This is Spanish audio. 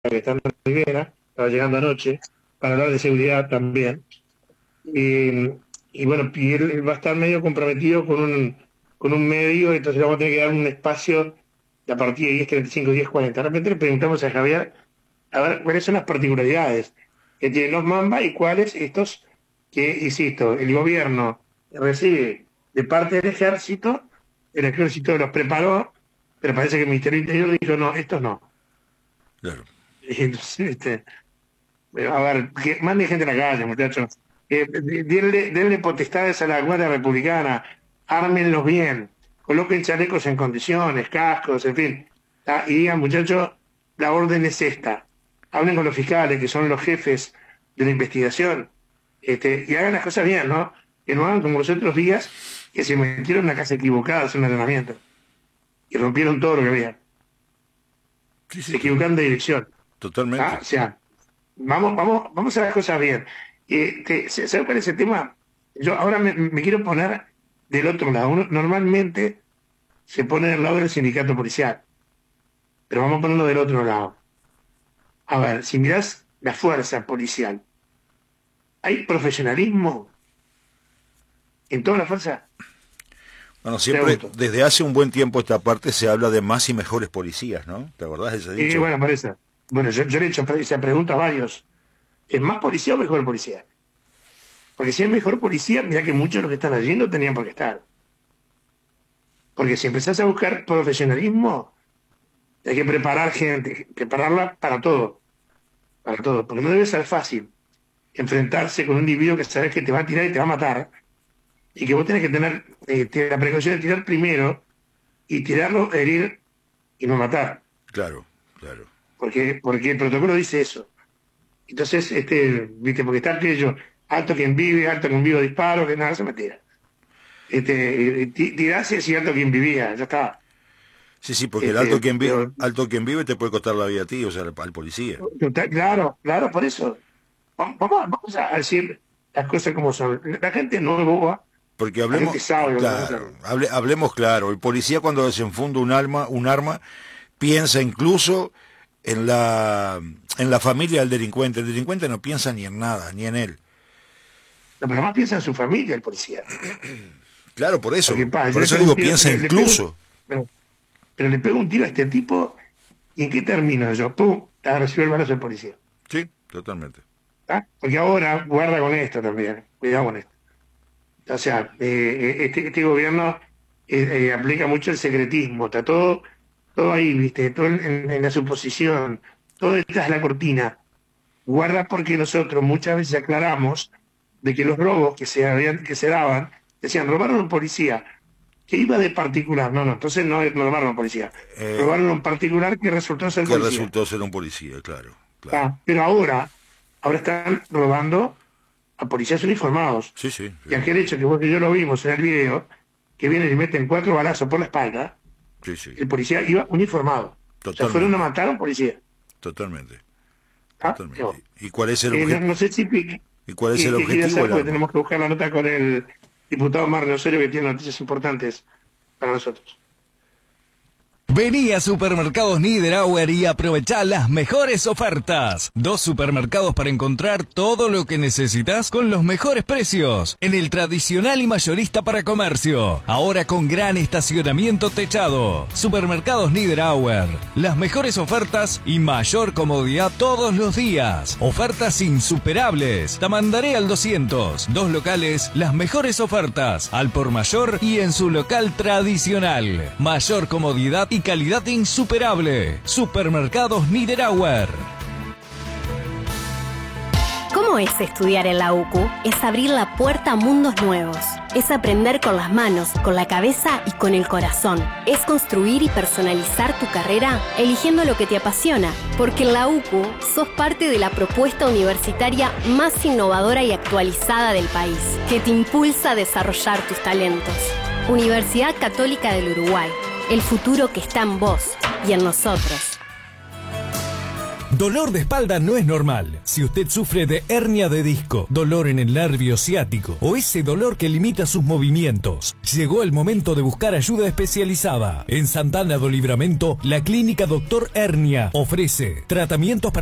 que está en Rivera, estaba llegando anoche, para hablar de seguridad también. Y bueno, y él va a estar medio comprometido con un medio, entonces le vamos a tener que dar un espacio a partir de 10:35, 10:40. De repente le preguntamos a Javier, a ver, cuáles son las particularidades que tienen los Mamba y cuáles estos que, insisto, el gobierno recibe de parte del ejército, el ejército los preparó, pero parece que el Ministerio del Interior dijo, no, estos no. Claro. Y entonces, a ver, que mande gente a la calle, muchachos. Denle potestades a la Guardia Republicana, ármenlos bien, coloquen chalecos en condiciones, cascos, en fin. Y digan, muchachos, la orden es esta. Hablen con los fiscales, que son los jefes de la investigación, y hagan las cosas bien, ¿no? Que no hagan como los otros días, que se metieron en la casa equivocada a hacer un entrenamiento. Y rompieron todo lo que había. Sí, Se equivocaron de dirección. Totalmente. O sea, vamos a hacer las cosas bien. ¿Sabes cuál es el tema? Yo ahora me quiero poner del otro lado. Uno normalmente se pone del lado del sindicato policial, pero vamos a ponerlo del otro lado. A ver, si mirás la fuerza policial, ¿hay profesionalismo en toda la fuerza? Bueno, siempre, desde hace un buen tiempo esta parte se habla de más y mejores policías, ¿no? ¿Te acordás de ese dicho? Bueno, parece. Bueno, yo le he hecho esa pregunta a varios. ¿Es más policía o mejor policía? Porque si es mejor policía, mirá que muchos de los que están allí no tenían por qué estar. Porque si empezás a buscar profesionalismo, hay que preparar gente, prepararla para todo. Para todo. Porque no debe ser fácil enfrentarse con un individuo que sabes que te va a tirar y te va a matar. Y que vos tenés que tener la precaución de tirar primero y tirarlo, herir y no matar. Claro, claro. Porque el protocolo dice eso. Entonces, viste, porque está aquello, alto quien vive disparo, que nada, se me tira. Tirás y es alto quien vivía, ya está. Sí, porque el alto quien vive te puede costar la vida a ti, o sea, al policía. Claro, por eso. Vamos a decir las cosas como son. La gente no es boba. Porque hablemos, claro, hablemos claro. El policía cuando desenfunda un arma, piensa incluso en la familia del delincuente. El delincuente no piensa ni en nada, ni en él. No, pero más piensa en su familia el policía. Claro, por eso digo, piensa incluso. Pero le pego un tiro a este tipo, ¿y en qué termino yo? ¡Pum! Recibo el balazo del policía. Sí, totalmente. ¿Ah? Porque ahora, guarda con esto también, cuidado con esto. O sea, este gobierno aplica mucho el secretismo, está todo ahí, ¿viste? Todo en la suposición, todo detrás de la cortina. Guarda porque nosotros muchas veces aclaramos de que los robos que se daban, decían, robaron a un policía que iba de particular. No, entonces no robaron a un policía. Robaron a un particular que resultó ser policía. Que resultó ser un policía, claro. Pero ahora están robando a policías uniformados. Sí. Y aquel hecho que yo lo vimos en el video, que vienen y meten 4 balazos por la espalda, el policía iba uniformado. O sea, fueron a matar a un policía. Totalmente. Yo, ¿Y cuál es el objetivo? No sé si... ¿Y cuál es el objetivo? Porque tenemos que buscar la nota con el diputado Mario Osorio, que tiene noticias importantes para nosotros. Vení a Supermercados Niederauer y aprovechá las mejores ofertas. 2 supermercados para encontrar todo lo que necesitas con los mejores precios. En el tradicional y mayorista para comercio. Ahora con gran estacionamiento techado. Supermercados Niederauer. Las mejores ofertas y mayor comodidad todos los días. Ofertas insuperables. Tamandaré al 200. 2 locales, las mejores ofertas. Al por mayor y en su local tradicional. Mayor comodidad y calidad insuperable. Supermercados Niederauer. ¿Cómo es estudiar en la UCU? Es abrir la puerta a mundos nuevos. Es aprender con las manos, con la cabeza y con el corazón. Es construir y personalizar tu carrera eligiendo lo que te apasiona. Porque en la UCU sos parte de la propuesta universitaria más innovadora y actualizada del país, que te impulsa a desarrollar tus talentos. Universidad Católica del Uruguay. El futuro que está en vos y en nosotros. Dolor de espalda no es normal. Si usted sufre de hernia de disco, dolor en el nervio ciático o ese dolor que limita sus movimientos, llegó el momento de buscar ayuda especializada. En Santana do Livramento, la clínica Dr. Hernia ofrece tratamientos para